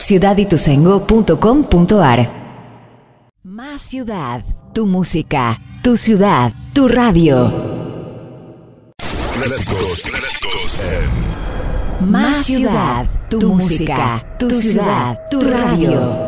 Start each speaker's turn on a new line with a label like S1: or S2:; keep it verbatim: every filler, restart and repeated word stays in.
S1: ciudad ituzaingó punto com punto ar. Más ciudad, tu música, tu ciudad, tu radio.
S2: Clásicos, clásicos en
S1: Más ciudad, tu música, tu ciudad, tu radio.